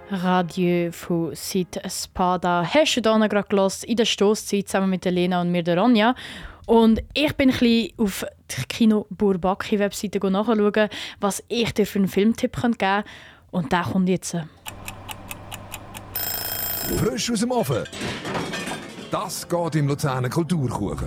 Radio von Sid Spada. Hast du da noch gerade gehört, in der Stosszeit zusammen mit Lena und mir, der Ronja. Und ich bin ein bisschen auf die Kino Bourbaki-Webseite nachschauen, was ich dir für einen Filmtipp geben kann. Und der kommt jetzt. Frisch aus dem Ofen. Das geht im Luzerner Kulturkuchen.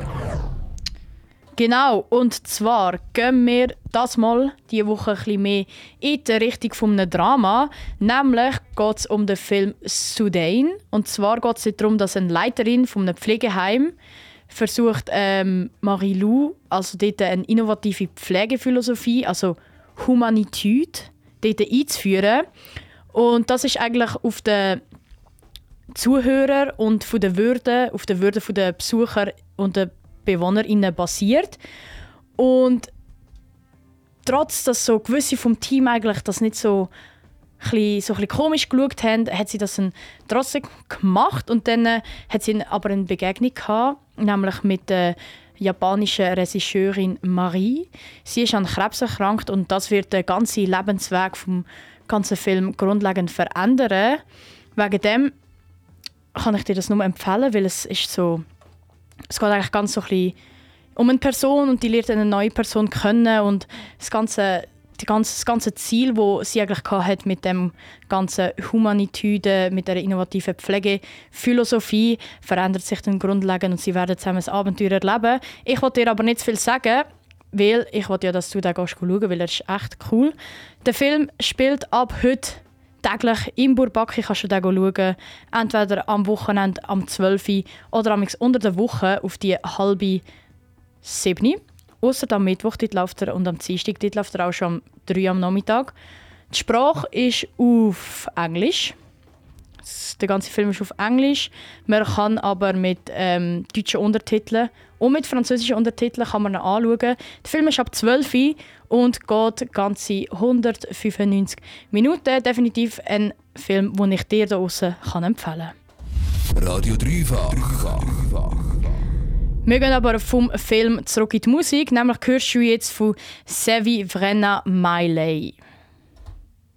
Genau, und zwar gehen wir das mal diese Woche ein bisschen mehr in die Richtung von einem Drama. Nämlich geht es um den Film Soudain. Und zwar geht es darum, dass eine Leiterin von einem Pflegeheim versucht, Marie-Lou, also dort eine innovative Pflegephilosophie, also Humanitude, dort einzuführen. Und das ist eigentlich auf den Zuhörer und auf den Würden der Besucher und der BewohnerInnen basiert. Und trotz dass so gewisse vom Team eigentlich das nicht so ein bisschen komisch geschaut haben, hat sie das trotzdem gemacht. Und dann hat sie aber eine Begegnung gehabt, nämlich mit der japanischen Regisseurin Marie. Sie ist an Krebs erkrankt und das wird den ganzen Lebensweg vom ganzen Film grundlegend verändern. Wegen dem kann ich dir das nur empfehlen, weil es ist so. Es geht eigentlich ganz so ein bisschen um eine Person und die lernt eine neue Person kennen und das ganze Ziel, das sie eigentlich hatte mit dem ganzen Humanitude, mit der innovativen Pflegephilosophie, verändert sich dann grundlegend und sie werden zusammen ein Abenteuer erleben. Ich wollte dir aber nicht zu viel sagen, weil ich wollte ja, dass du den schauen gehst, weil er ist echt cool. Der Film spielt ab heute täglich im Bourbaki, kannst du den schauen. Entweder am Wochenende am 12 Uhr oder unter der Woche auf die 6:30. Ausser am Mittwoch dort läuft er und am Dienstag dort läuft er auch schon um 3 Uhr am Nachmittag. Die Sprache ist auf Englisch. Der ganze Film ist auf Englisch. Man kann aber mit deutschen Untertiteln und mit französischen Untertiteln kann man ihn anschauen. Der Film ist ab 12 Uhr und geht ganze 195 Minuten. Definitiv ein Film, den ich dir da draussen empfehlen kann. Radio Dreifach. Wir gehen aber vom Film zurück in die Musik. Nämlich hörst du jetzt von Sevi Vrenna Miley.